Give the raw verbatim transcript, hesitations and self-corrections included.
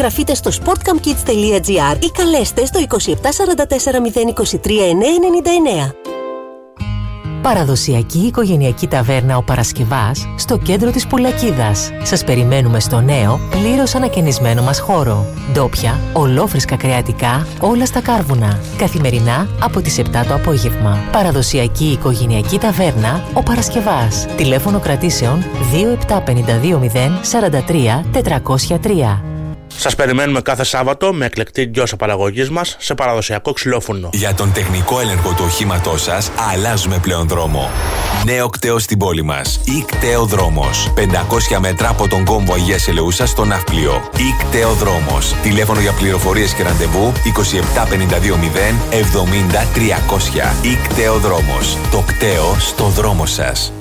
Εγγραφείτε στο sportcampkids τελεία gr ή καλέστε στο είκοσι επτά σαράντα τέσσερα μηδέν είκοσι τρία εννιακόσια ενενήντα εννέα. Παραδοσιακή οικογενειακή ταβέρνα Ο Παρασκευάς στο κέντρο της Πουλακίδας. Σας περιμένουμε στο νέο, πλήρως ανακαινισμένο μας χώρο. Ντόπια, ολόφρυσκα κρεατικά, όλα στα κάρβουνα. Καθημερινά από τις επτά το απόγευμα. Παραδοσιακή οικογενειακή ταβέρνα Ο Παρασκευάς. Τηλέφωνο κρατήσεων δύο επτά πέντε δύο μηδέν τέσσερα τρία τετρακόσια τρία. Σας περιμένουμε κάθε Σάββατο με εκλεκτή γκιόσα παραγωγής μας σε παραδοσιακό ξυλόφουρνο. Για τον τεχνικό έλεγχο του οχήματός σας αλλάζουμε πλέον δρόμο. Νέο κτέο στην πόλη μας. Η Κτέο Δρόμος. πεντακόσια μέτρα από τον κόμβο Αγίας Ελεούσας στο Ναύπλιο. Η Κτέο Δρόμος. Τηλέφωνο για πληροφορίες και ραντεβού είκοσι επτά πενήντα δύο μηδέν εβδομήντα τριακόσια. Η Κτέο Δρόμος. Το κτέο στο δρόμο σας.